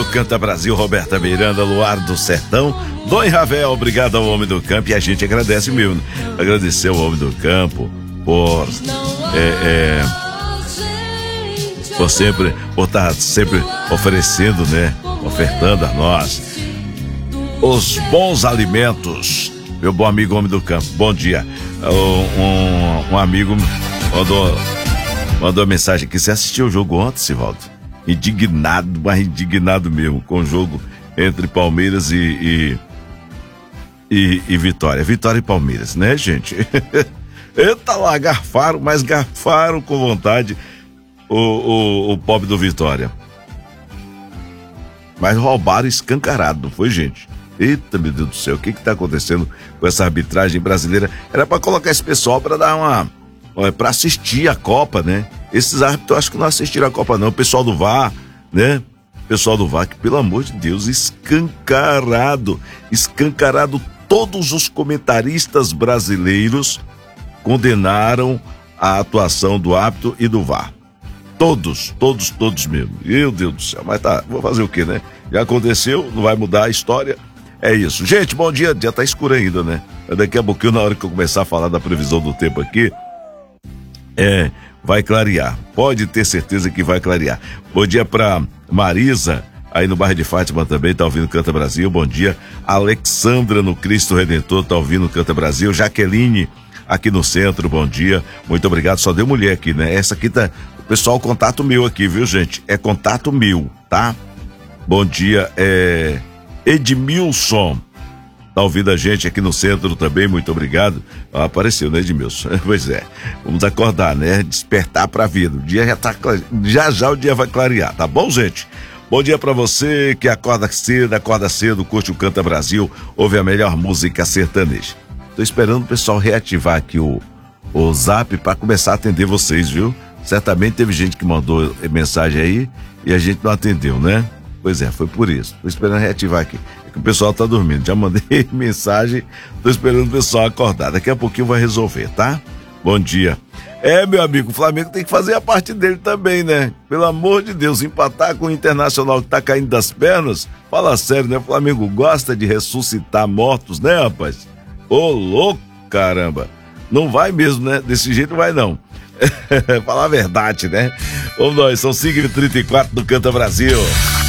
do Canta Brasil, Roberta Miranda, Luar do Sertão, Dom Ravel, obrigado ao Homem do Campo, e a gente agradece mesmo, agradecer ao Homem do Campo por estar sempre oferecendo, né, ofertando a nós os bons alimentos. Meu bom amigo Homem do Campo, bom dia. Um amigo mandou uma mensagem aqui. Você assistiu o jogo ontem, Sivaldo? Indignado, mas indignado mesmo, com o jogo entre Palmeiras e Vitória. Vitória e Palmeiras, né, gente? Eita lá, garfaram com vontade o pobre do Vitória. Mas roubaram escancarado, não foi, gente? Eita, meu Deus do céu, o que tá acontecendo com essa arbitragem brasileira? Era pra colocar esse pessoal pra dar pra assistir a Copa, né? Esses árbitros eu acho que não assistiram a Copa não, o pessoal do VAR, né? O pessoal do VAR, que pelo amor de Deus, escancarado, todos os comentaristas brasileiros condenaram a atuação do árbitro e do VAR. Todos mesmo. Meu Deus do céu, mas tá, vou fazer o quê, né? Já aconteceu, não vai mudar a história. É isso. Gente, bom dia. Já tá escuro ainda, né? Daqui a pouquinho, na hora que eu começar a falar da previsão do tempo aqui, vai clarear. Pode ter certeza que vai clarear. Bom dia pra Marisa, aí no bairro de Fátima também, tá ouvindo Canta Brasil. Bom dia. Alexandra no Cristo Redentor, tá ouvindo Canta Brasil. Jaqueline, aqui no centro, bom dia. Muito obrigado. Só deu mulher aqui, né? Essa aqui tá... Pessoal, contato meu aqui, viu, gente? É contato meu, tá? Bom dia, Edmilson. Tá ouvindo a gente aqui no centro também, muito obrigado. Apareceu, né, Edmilson? Pois é, vamos acordar, né? Despertar pra vida. O dia já o dia vai clarear, tá bom, gente? Bom dia pra você que acorda cedo, curte o Canta Brasil, ouve a melhor música sertaneja. Tô esperando o pessoal reativar aqui o Zap pra começar a atender vocês, viu? Certamente teve gente que mandou mensagem aí e a gente não atendeu, né? Pois é, foi por isso. Tô esperando reativar aqui. É que o pessoal tá dormindo. Já mandei mensagem, tô esperando o pessoal acordar. Daqui a pouquinho vai resolver, tá? Bom dia. Meu amigo, o Flamengo tem que fazer a parte dele também, né? Pelo amor de Deus, empatar com o Internacional que tá caindo das pernas. Fala sério, né? O Flamengo gosta de ressuscitar mortos, né, rapaz? Ô, louco, caramba. Não vai mesmo, né? Desse jeito não vai, não. Falar a verdade, né? Vamos nós, são 5h34 do Canta Brasil.